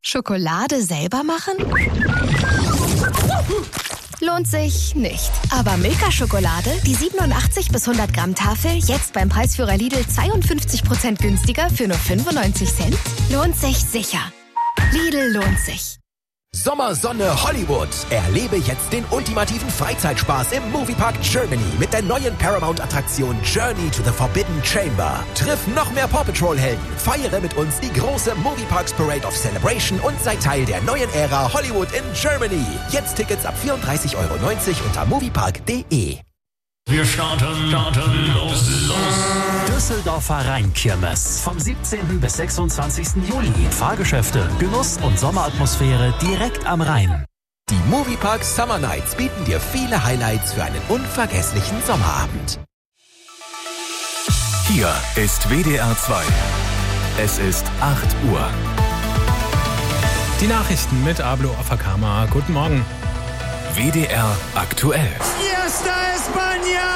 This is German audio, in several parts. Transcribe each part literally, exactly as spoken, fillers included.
Schokolade selber machen? Lohnt sich nicht. Aber Milka-Schokolade, die siebenundachtzig bis hundert Gramm Tafel, jetzt beim Preisführer Lidl zweiundfünfzig Prozent günstiger für nur fünfundneunzig Cent? Lohnt sich sicher. Lidl lohnt sich. Sommersonne Hollywood. Erlebe jetzt den ultimativen Freizeitspaß im Moviepark Germany mit der neuen Paramount-Attraktion Journey to the Forbidden Chamber. Triff noch mehr Paw Patrol-Helden, feiere mit uns die große Movieparks Parade of Celebration und sei Teil der neuen Ära Hollywood in Germany. Jetzt Tickets ab vierunddreißig Euro neunzig unter moviepark punkt de. Wir starten, starten, los, los. Düsseldorfer Rheinkirmes. Vom siebzehnten bis sechsundzwanzigsten Juli. Fahrgeschäfte, Genuss und Sommeratmosphäre direkt am Rhein. Die Moviepark Summer Nights bieten dir viele Highlights für einen unvergesslichen Sommerabend. Hier ist W D R zwei. Es ist acht Uhr. Die Nachrichten mit Ablo Afakama. Guten Morgen. W D R aktuell. Fiesta España!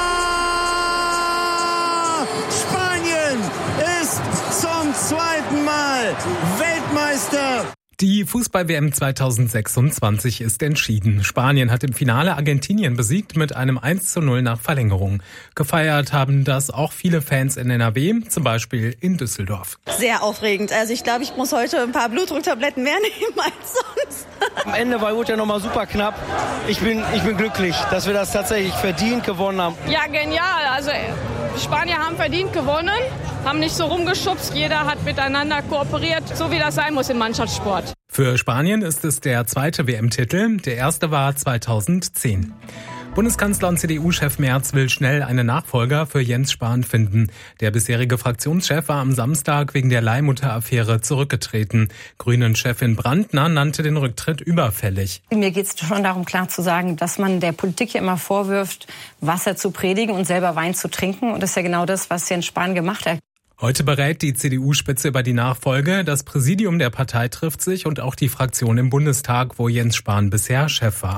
Spanien ist zum zweiten Mal Weltmeister. Die Fußball-W M zweitausendsechsundzwanzig ist entschieden. Spanien hat im Finale Argentinien besiegt mit einem eins zu null nach Verlängerung. Gefeiert haben das auch viele Fans in N R W, zum Beispiel in Düsseldorf. Sehr aufregend. Also ich glaube, ich muss heute ein paar Blutdrucktabletten mehr nehmen als sonst. Am Ende war gut ja nochmal super knapp. Ich bin, ich bin glücklich, dass wir das tatsächlich verdient gewonnen haben. Ja, genial. Also Spanier haben verdient gewonnen, haben nicht so rumgeschubst. Jeder hat miteinander kooperiert, so wie das sein muss im Mannschaftssport. Für Spanien ist es der zweite W M-Titel. Der erste war zweitausendzehn. Bundeskanzler und C D U-Chef Merz will schnell einen Nachfolger für Jens Spahn finden. Der bisherige Fraktionschef war am Samstag wegen der Leihmutter-Affäre zurückgetreten. Grünen-Chefin Brandner nannte den Rücktritt überfällig. Mir geht es schon darum, klar zu sagen, dass man der Politik ja immer vorwirft, Wasser zu predigen und selber Wein zu trinken. Und das ist ja genau das, was Jens Spahn gemacht hat. Heute berät die C D U-Spitze über die Nachfolge. Das Präsidium der Partei trifft sich und auch die Fraktion im Bundestag, wo Jens Spahn bisher Chef war.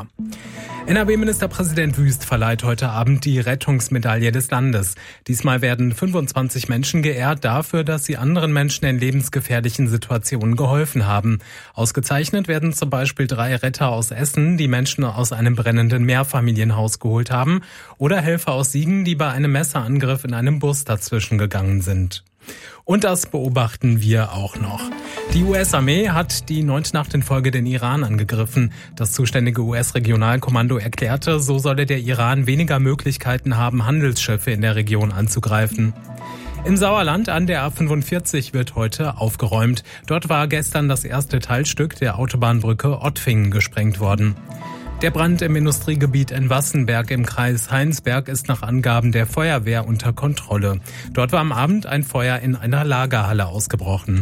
N R W-Ministerpräsident Wüst verleiht heute Abend die Rettungsmedaille des Landes. Diesmal werden fünfundzwanzig Menschen geehrt dafür, dass sie anderen Menschen in lebensgefährlichen Situationen geholfen haben. Ausgezeichnet werden zum Beispiel drei Retter aus Essen, die Menschen aus einem brennenden Mehrfamilienhaus geholt haben, oder Helfer aus Siegen, die bei einem Messerangriff in einem Bus dazwischen gegangen sind. Und das beobachten wir auch noch. Die U S-Armee hat die neunte Nacht in Folge den Iran angegriffen. Das zuständige U S-Regionalkommando erklärte, so solle der Iran weniger Möglichkeiten haben, Handelsschiffe in der Region anzugreifen. Im Sauerland an der A fünfundvierzig wird heute aufgeräumt. Dort war gestern das erste Teilstück der Autobahnbrücke Ottfingen gesprengt worden. Der Brand im Industriegebiet in Wassenberg im Kreis Heinsberg ist nach Angaben der Feuerwehr unter Kontrolle. Dort war am Abend ein Feuer in einer Lagerhalle ausgebrochen.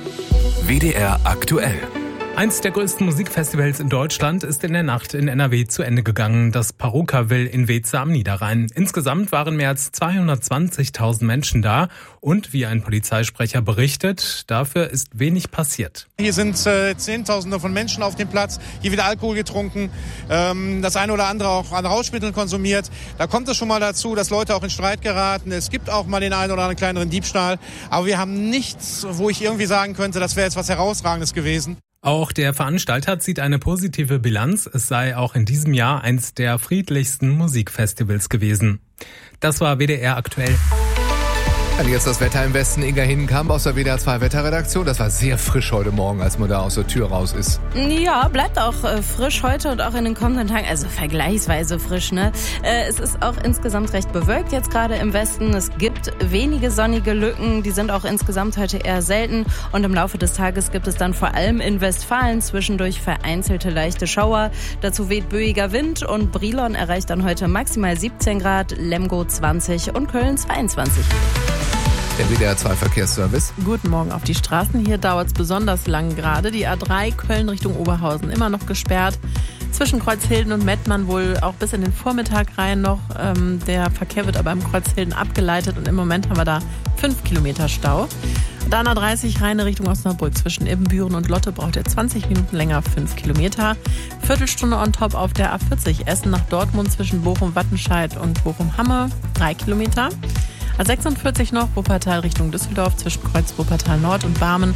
W D R aktuell. Eins der größten Musikfestivals in Deutschland ist in der Nacht in N R W zu Ende gegangen, das Parukaville in Weeze am Niederrhein. Insgesamt waren mehr als zweihundertzwanzigtausend Menschen da und, wie ein Polizeisprecher berichtet, dafür ist wenig passiert. Hier sind äh, Zehntausende von Menschen auf dem Platz, hier wird Alkohol getrunken, ähm, das eine oder andere auch an Rauschmitteln konsumiert. Da kommt es schon mal dazu, dass Leute auch in Streit geraten. Es gibt auch mal den einen oder anderen kleineren Diebstahl, aber wir haben nichts, wo ich irgendwie sagen könnte, das wäre jetzt was Herausragendes gewesen. Auch der Veranstalter zieht eine positive Bilanz. Es sei auch in diesem Jahr eins der friedlichsten Musikfestivals gewesen. Das war W D R aktuell. Und jetzt das Wetter im Westen. Inga Hindenkamp aus der W D R zwei Wetterredaktion. Das war sehr frisch heute Morgen, als man da aus der Tür raus ist. Ja, bleibt auch äh, frisch heute und auch in den kommenden Tagen. Also vergleichsweise frisch, ne? Äh, es ist auch insgesamt recht bewölkt jetzt gerade im Westen. Es gibt wenige sonnige Lücken. Die sind auch insgesamt heute eher selten. Und im Laufe des Tages gibt es dann vor allem in Westfalen zwischendurch vereinzelte leichte Schauer. Dazu weht böiger Wind und Brilon erreicht dann heute maximal siebzehn Grad, Lemgo zwanzig und Köln zweiundzwanzig. Der W D R zwei Verkehrsservice. Guten Morgen auf die Straßen. Hier dauert es besonders lang gerade. Die A drei Köln Richtung Oberhausen immer noch gesperrt. Zwischen Kreuzhilden und Mettmann wohl auch bis in den Vormittag rein noch. Ähm, der Verkehr wird aber im Kreuzhilden abgeleitet und im Moment haben wir da fünf Kilometer Stau. Dann A dreißig Rheine Richtung Osnabrück. Zwischen Ibbenbüren und Lotte braucht ihr zwanzig Minuten länger, fünf Kilometer. Viertelstunde on top auf der A vierzig Essen nach Dortmund zwischen Bochum-Wattenscheid und Bochum-Hamme, drei Kilometer. A sechsundvierzig noch, Wuppertal Richtung Düsseldorf zwischen Kreuz Wuppertal Nord und Barmen.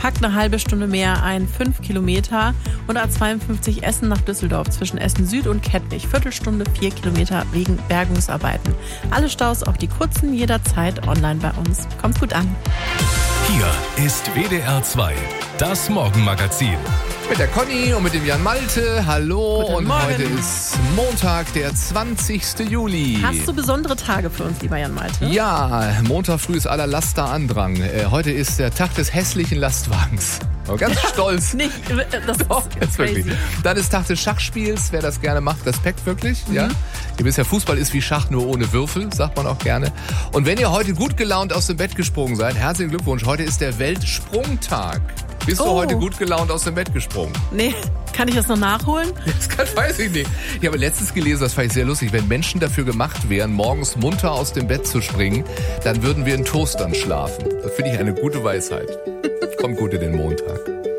packt eine halbe Stunde mehr ein, fünf Kilometer. Und A zweiundfünfzig Essen nach Düsseldorf zwischen Essen Süd und Kettwig. Viertelstunde, vier Kilometer wegen Bergungsarbeiten. Alle Staus, auch die kurzen, jederzeit online bei uns. Kommt gut an. Hier ist W D R zwei, das Morgenmagazin. Mit der Conny und mit dem Jan Malte. Hallo. Guten und Morgen. Heute ist Montag, der zwanzigsten Juli. Hast du besondere Tage für uns, lieber Jan Malte? Ja, Montag früh ist aller Laster Andrang. Äh, heute ist der Tag des hässlichen Lastwagens. Oh, ganz stolz. Nicht, das ist, Doch, ist wirklich. crazy. Dann ist Tag des Schachspiels. Wer das gerne macht, Respekt wirklich. Mhm. Ja? Ihr wisst ja, Fußball ist wie Schach, nur ohne Würfel, sagt man auch gerne. Und wenn ihr heute gut gelaunt aus dem Bett gesprungen seid, herzlichen Glückwunsch. Heute ist der Weltsprungtag. Bist oh. du heute gut gelaunt aus dem Bett gesprungen? Nee, kann ich das noch nachholen? Das kann, weiß ich nicht. Ich habe letztens gelesen, das fand ich sehr lustig, wenn Menschen dafür gemacht wären, morgens munter aus dem Bett zu springen, dann würden wir in Toastern schlafen. Das finde ich eine gute Weisheit. Kommt gut in den Montag.